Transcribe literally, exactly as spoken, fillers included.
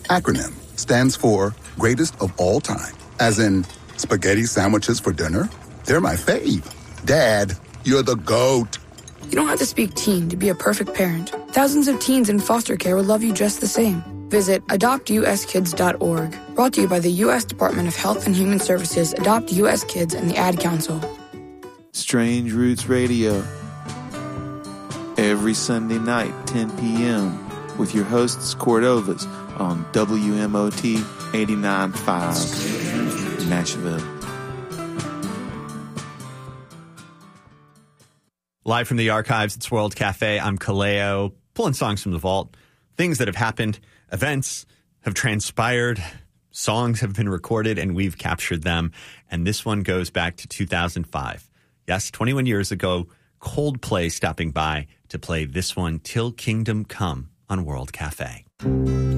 Acronym stands for greatest of all time. As in, spaghetti sandwiches for dinner? They're my fave. Dad, you're the GOAT. You don't have to speak teen to be a perfect parent. Thousands of teens in foster care would love you just the same. Visit adopt u s kids dot org. Brought to you by the U S Department of Health and Human Services, Adopt U S Kids, and the Ad Council. Strange Roots Radio. Every Sunday night, ten p.m. with your hosts, Cordovas, on W M O T eighty-nine point five, Nashville. Live from the archives, it's World Cafe. I'm Kaleo, pulling songs from the vault. Things that have happened, events have transpired, songs have been recorded, and we've captured them. And this one goes back to two thousand five. Yes, twenty-one years ago, Coldplay stopping by to play this one, Till Kingdom Come, on World Cafe.